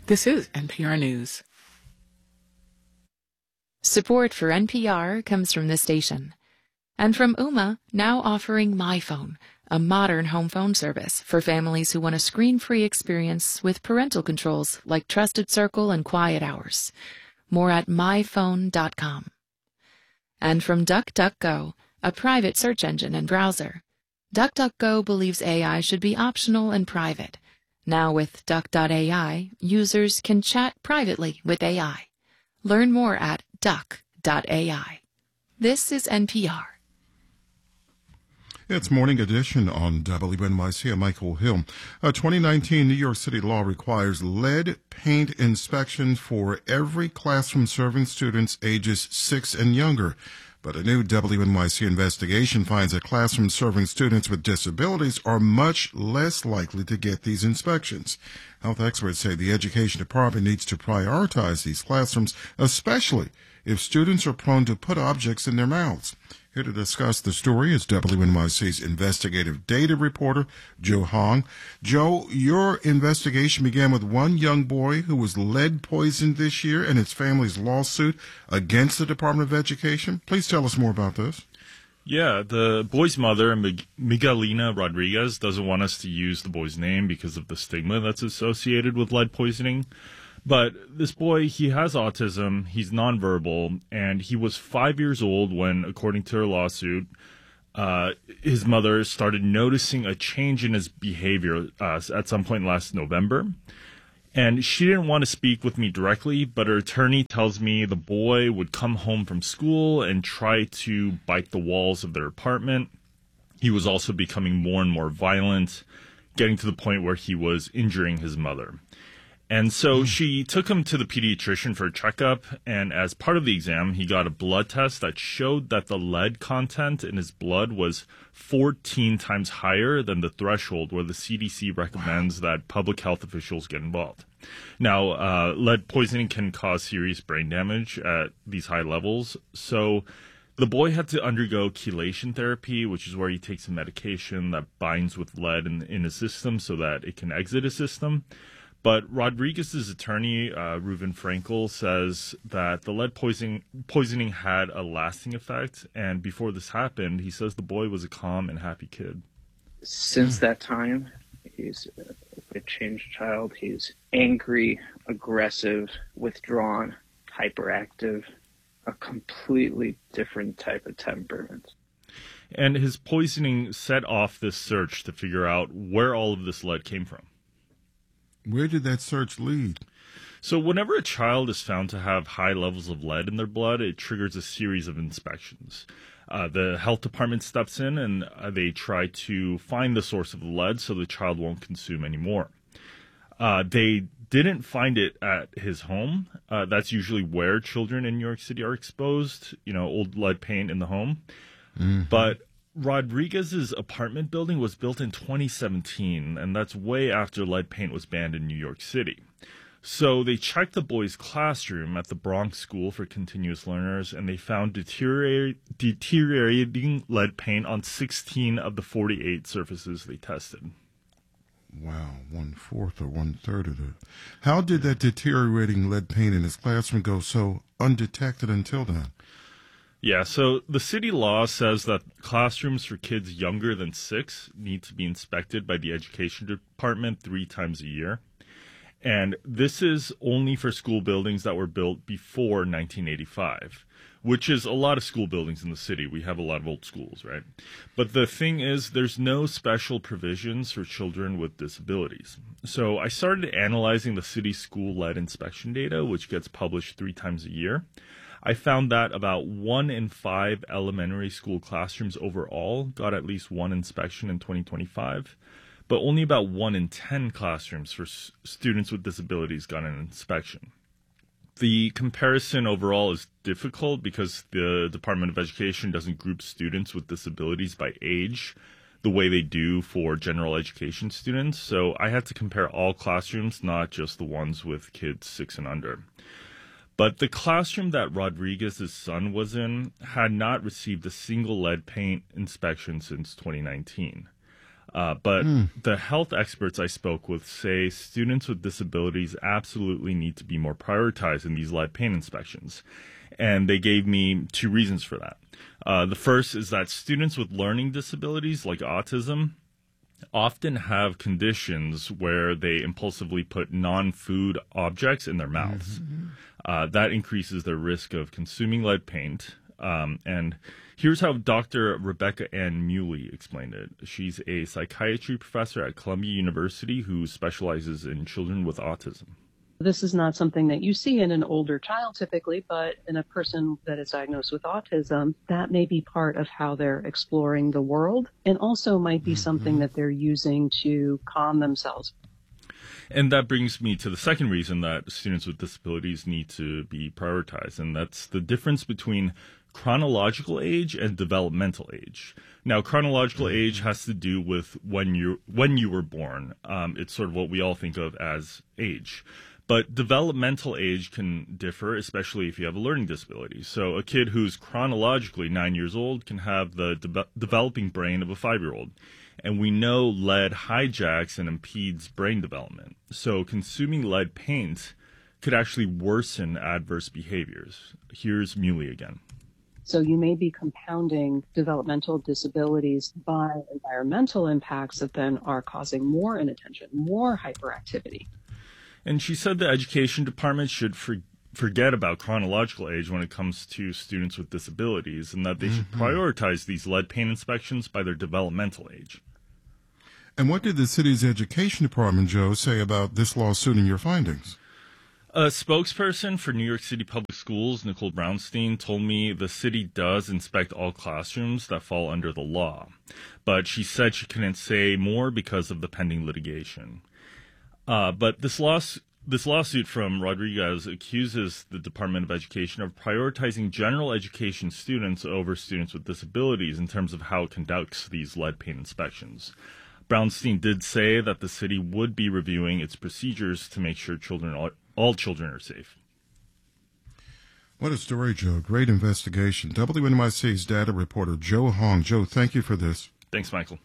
This is NPR News. Support for NPR comes from this station. And from Ooma, now offering MyPhone, a modern home phone service for families who want a screen-free experience with parental controls like Trusted Circle and Quiet Hours. More at myphone.com. And from DuckDuckGo, a private search engine and browser. DuckDuckGo believes AI should be optional and private. Now with Duck.ai, users can chat privately with AI. Learn more at duck.ai. This is NPR. It's Morning Edition on WNYC. I'm Michael Hill. A 2019 New York City law requires lead paint inspections for every classroom serving students ages 6 and younger. But a new WNYC investigation finds that classroom serving students with disabilities are much less likely to get these inspections. Health experts say the education department needs to prioritize these classrooms, especially if students are prone to put objects in their mouths. Here to discuss the story is WNYC's investigative data reporter, Joe Hong. Joe, your investigation began with one young boy who was lead poisoned this year and his family's lawsuit against the Department of Education. Please tell us more about this. Yeah, the boy's mother, Miguelina Rodriguez, doesn't want us to use the boy's name because of the stigma that's associated with lead poisoning. But this boy, he has autism, he's nonverbal, and he was 5 years old when, according to her lawsuit, his mother started noticing a change in his behavior at some point last November. And she didn't want to speak with me directly, but her attorney tells me the boy would come home from school and try to bite the walls of their apartment. He was also becoming more and more violent, getting to the point where he was injuring his mother. And so she took him to the pediatrician for a checkup, and as part of the exam, he got a blood test that showed that the lead content in his blood was 14 times higher than the threshold where the CDC recommends that public health officials get involved. Now, lead poisoning can cause serious brain damage at these high levels, so the boy had to undergo chelation therapy, which is where he takes a medication that binds with lead in his system so that it can exit his system. But Rodriguez's attorney, Reuven Frankel, says that the lead poisoning had a lasting effect. And before this happened, he says the boy was a calm and happy kid. Since that time, he's a changed child. He's angry, aggressive, withdrawn, hyperactive, a completely different type of temperament. And his poisoning set off this search to figure out where all of this lead came from. Where did that search lead? So whenever a child is found to have high levels of lead in their blood, it triggers a series of inspections. The health department steps in and they try to find the source of the lead so the child won't consume anymore. They didn't find it at his home. That's usually where children in New York City are exposed, old lead paint in the home. Mm-hmm. But Rodriguez's apartment building was built in 2017, and that's way after lead paint was banned in New York City. So they checked the boy's classroom at the Bronx School for Continuous Learners, and they found deteriorating lead paint on 16 of the 48 surfaces they tested. Wow, 1/4 or 1/3 of it. How did that deteriorating lead paint in his classroom go so undetected until then? Yeah, so the city law says that classrooms for kids younger than 6 need to be inspected by the education department 3 times a year. And this is only for school buildings that were built before 1985, which is a lot of school buildings in the city. We have a lot of old schools, right? But the thing is, there's no special provisions for children with disabilities. So I started analyzing the city school lead inspection data, which gets published 3 times a year. I found that about 1 in 5 elementary school classrooms overall got at least one inspection in 2025, but only about 1 in 10 classrooms for students with disabilities got an inspection. The comparison overall is difficult because the Department of Education doesn't group students with disabilities by age the way they do for general education students, so I had to compare all classrooms, not just the ones with kids 6 and under. But the classroom that Rodriguez's son was in had not received a single lead paint inspection since 2019. But the health experts I spoke with say students with disabilities absolutely need to be more prioritized in these lead paint inspections. And they gave me 2 reasons for that. The first is that students with learning disabilities like autism often have conditions where they impulsively put non-food objects in their mouths. That increases their risk of consuming lead paint. And here's how Dr. Rebecca Ann Muley explained it. She's a psychiatry professor at Columbia University who specializes in children with autism. This is not something that you see in an older child typically, but in a person that is diagnosed with autism, that may be part of how they're exploring the world, and also might be something that they're using to calm themselves. And that brings me to the second reason that students with disabilities need to be prioritized, and that's the difference between chronological age and developmental age. Now, chronological age has to do with when you were born. It's sort of what we all think of as age. But developmental age can differ, especially if you have a learning disability. So a kid who's chronologically 9 years old can have the developing brain of a 5-year-old. And we know lead hijacks and impedes brain development. So consuming lead paint could actually worsen adverse behaviors. Here's Muley again. So you may be compounding developmental disabilities by environmental impacts that then are causing more inattention, more hyperactivity. And she said the education department should forget about chronological age when it comes to students with disabilities, and that they should prioritize these lead paint inspections by their developmental age. And what did the city's education department, Joe, say about this lawsuit and your findings? A spokesperson for New York City Public Schools, Nicole Brownstein, told me the city does inspect all classrooms that fall under the law, but she said she couldn't say more because of the pending litigation. But this lawsuit from Rodriguez accuses the Department of Education of prioritizing general education students over students with disabilities in terms of how it conducts these lead paint inspections. Brownstein did say that the city would be reviewing its procedures to make sure all children are safe. What a story, Joe. Great investigation. WNYC's data reporter Joe Hong. Joe, thank you for this. Thanks, Michael.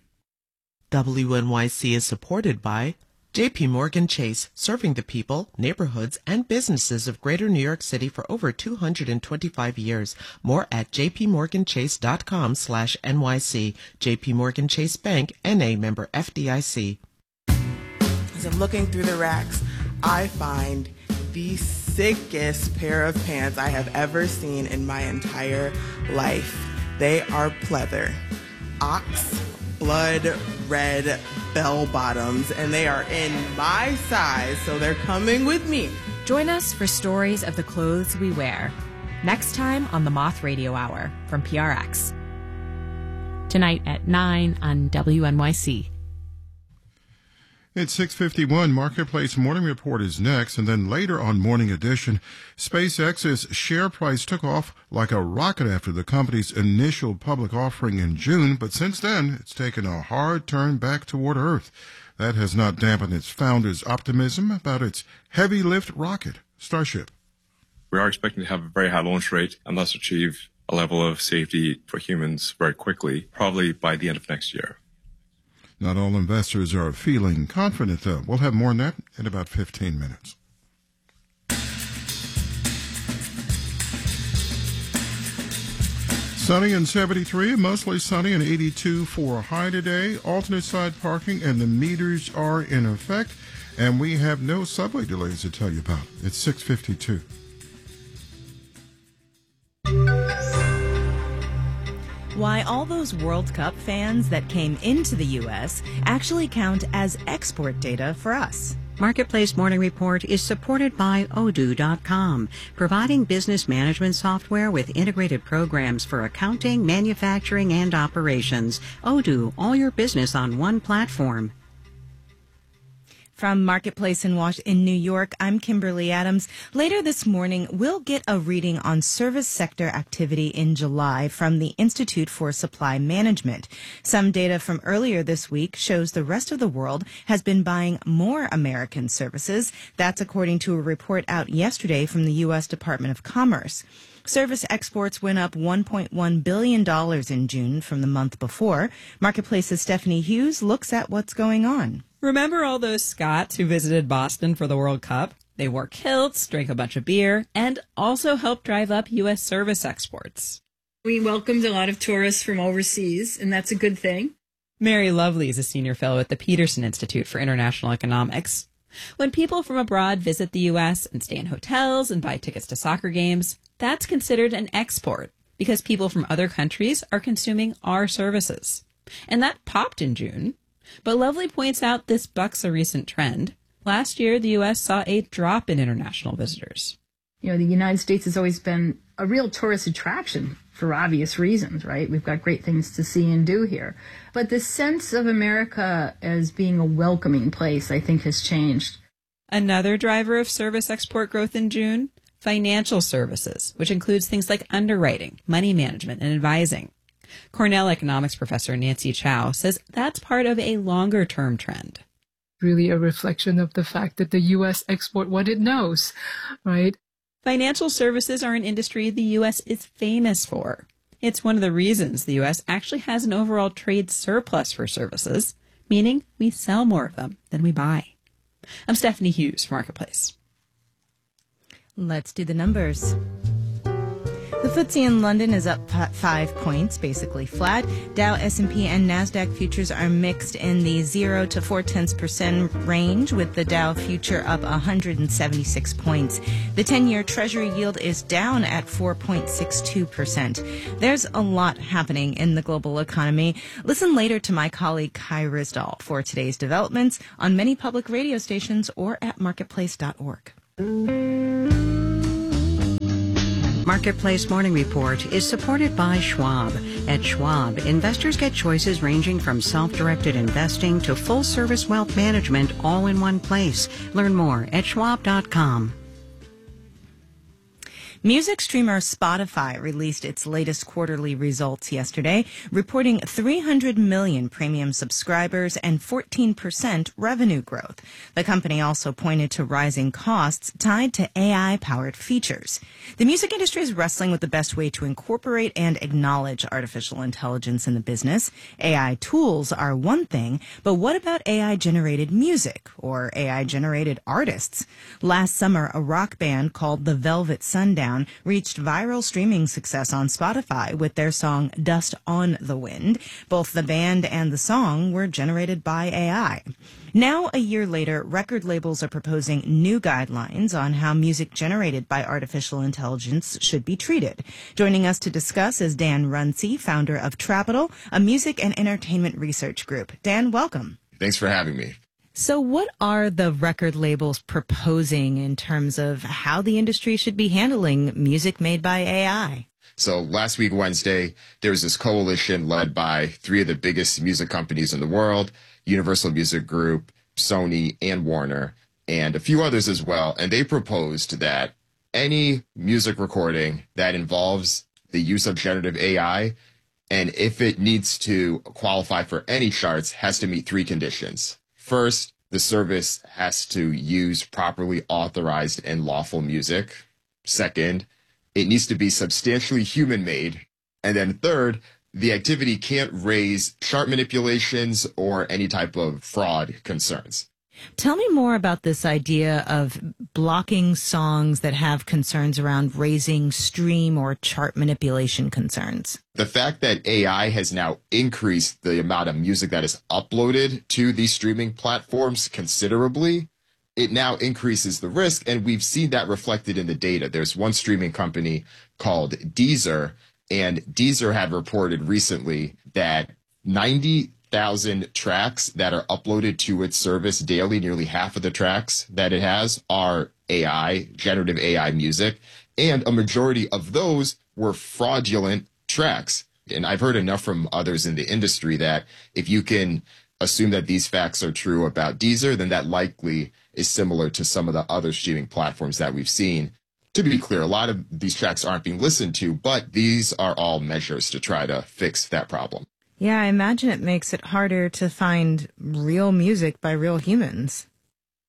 WNYC is supported by J.P. Morgan Chase, serving the people, neighborhoods, and businesses of Greater New York City for over 225 years. More at jpmorganchase.com/NYC. J.P. Morgan Chase Bank, N.A. member FDIC. As I'm looking through the racks, I find the sickest pair of pants I have ever seen in my entire life. They are pleather. Ox blood red bell bottoms, and they are in my size, so they're coming with me. Join us for stories of the clothes we wear. Next time on the Moth Radio Hour from PRX. Tonight at 9 on WNYC. It's 6:51. Marketplace Morning Report is next, and then later on Morning Edition, SpaceX's share price took off like a rocket after the company's initial public offering in June, but since then, it's taken a hard turn back toward Earth. That has not dampened its founder's optimism about its heavy-lift rocket, Starship. We are expecting to have a very high launch rate and thus achieve a level of safety for humans very quickly, probably by the end of next year. Not all investors are feeling confident, though. We'll have more on that in about 15 minutes. Sunny and 73, mostly sunny and 82 for a high today. Alternate side parking and the meters are in effect. And we have no subway delays to tell you about. It's 6:52. Why all those World Cup fans that came into the U.S. actually count as export data for us. Marketplace Morning Report is supported by Odoo.com, providing business management software with integrated programs for accounting, manufacturing, and operations. Odoo, all your business on one platform. From Marketplace in New York, I'm Kimberly Adams. Later this morning, we'll get a reading on service sector activity in July from the Institute for Supply Management. Some data from earlier this week shows the rest of the world has been buying more American services. That's according to a report out yesterday from the U.S. Department of Commerce. Service exports went up $1.1 billion in June from the month before. Marketplace's Stephanie Hughes looks at what's going on. Remember all those Scots who visited Boston for the World Cup? They wore kilts, drank a bunch of beer, and also helped drive up U.S. service exports. We welcomed a lot of tourists from overseas, and that's a good thing. Mary Lovely is a senior fellow at the Peterson Institute for International Economics. When people from abroad visit the U.S. and stay in hotels and buy tickets to soccer games, that's considered an export because people from other countries are consuming our services. And that popped in June. But Lovely points out this bucks a recent trend. Last year, the U.S. saw a drop in international visitors. The United States has always been a real tourist attraction for obvious reasons, right? We've got great things to see and do here. But the sense of America as being a welcoming place, I think, has changed. Another driver of service export growth in June, financial services, which includes things like underwriting, money management, and advising. Cornell economics professor Nancy Chow says that's part of a longer-term trend. Really a reflection of the fact that the U.S. export what it knows, right? Financial services are an industry the U.S. is famous for. It's one of the reasons the U.S. actually has an overall trade surplus for services, meaning we sell more of them than we buy. I'm Stephanie Hughes for Marketplace. Let's do the numbers. The FTSE in London is up 5 points, basically flat. Dow, S&P, and NASDAQ futures are mixed in the 0 to 0.4% range, with the Dow future up 176 points. The 10-year Treasury yield is down at 4.62%. There's a lot happening in the global economy. Listen later to my colleague Kai Risdall for today's developments on many public radio stations or at marketplace.org. Marketplace Morning Report is supported by Schwab. At Schwab, investors get choices ranging from self-directed investing to full-service wealth management all in one place. Learn more at schwab.com. Music streamer Spotify released its latest quarterly results yesterday, reporting 300 million premium subscribers and 14% revenue growth. The company also pointed to rising costs tied to AI-powered features. The music industry is wrestling with the best way to incorporate and acknowledge artificial intelligence in the business. AI tools are one thing, but what about AI-generated music or AI-generated artists? Last summer, a rock band called the Velvet Sundown reached viral streaming success on Spotify with their song Dust on the Wind. Both the band and the song were generated by AI. Now, a year later, record labels are proposing new guidelines on how music generated by artificial intelligence should be treated. Joining us to discuss is Dan Runcie, founder of Trapital, a music and entertainment research group. Dan, welcome. Thanks for having me. So what are the record labels proposing in terms of how the industry should be handling music made by AI? So last week, Wednesday, there was this coalition led by three of the biggest music companies in the world, Universal Music Group, Sony, and Warner, and a few others as well. And they proposed that any music recording that involves the use of generative AI, and if it needs to qualify for any charts, has to meet three conditions. First, the service has to use properly authorized and lawful music. Second, it needs to be substantially human-made. And then third, the activity can't raise chart manipulations or any type of fraud concerns. Tell me more about this idea of blocking songs that have concerns around raising stream or chart manipulation concerns. The fact that AI has now increased the amount of music that is uploaded to these streaming platforms considerably, it now increases the risk, and we've seen that reflected in the data. There's one streaming company called Deezer, and Deezer had reported recently that 90,000 tracks that are uploaded to its service daily, nearly half of the tracks that it has are AI, generative AI music, and a majority of those were fraudulent tracks. And I've heard enough from others in the industry that if you can assume that these facts are true about Deezer, then that likely is similar to some of the other streaming platforms that we've seen. To be clear, a lot of these tracks aren't being listened to, but these are all measures to try to fix that problem. Yeah, I imagine it makes it harder to find real music by real humans.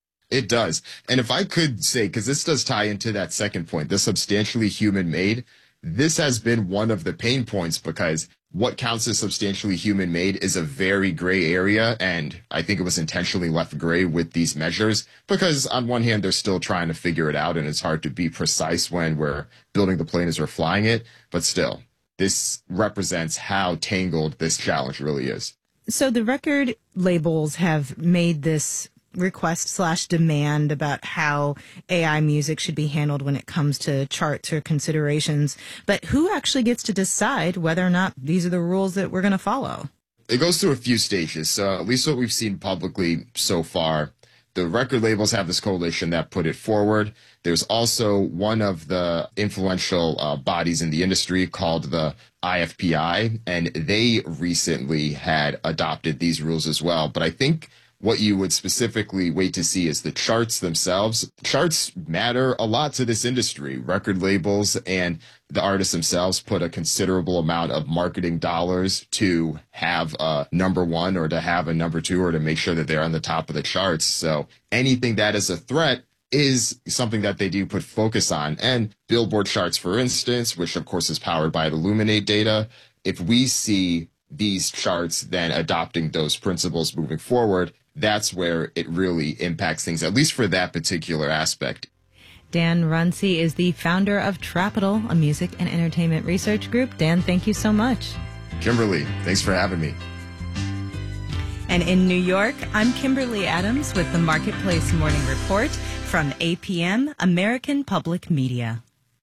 It does. And if I could say, because this does tie into that second point, the substantially human-made, this has been one of the pain points because what counts as substantially human made is a very gray area. And I think it was intentionally left gray with these measures because on one hand, they're still trying to figure it out. And it's hard to be precise when we're building the plane as we're flying it. But still, this represents how tangled this challenge really is. So the record labels have made this request/demand about how AI music should be handled when it comes to charts or considerations. But who actually gets to decide whether or not these are the rules that we're going to follow? It goes through a few stages. So at least what we've seen publicly so far, the record labels have this coalition that put it forward. There's also one of the influential bodies in the industry called the IFPI, and they recently had adopted these rules as well. But I think what you would specifically wait to see is the charts themselves. Charts matter a lot to this industry. Record labels and the artists themselves put a considerable amount of marketing dollars to have a number one or to have a number two or to make sure that they're on the top of the charts. So anything that is a threat is something that they do put focus on. And Billboard charts, for instance, which of course is powered by the Luminate data, if we see these charts then adopting those principles moving forward, that's where it really impacts things, at least for that particular aspect. Dan Runcie is the founder of Trapital, a music and entertainment research group. Dan, thank you so much. Kimberly, thanks for having me. And in New York, I'm Kimberly Adams with the Marketplace Morning Report from APM, American Public Media.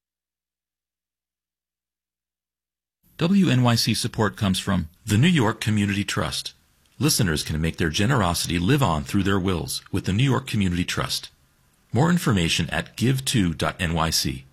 WNYC support comes from the New York Community Trust. Listeners can make their generosity live on through their wills with the New York Community Trust. More information at give2.nyc.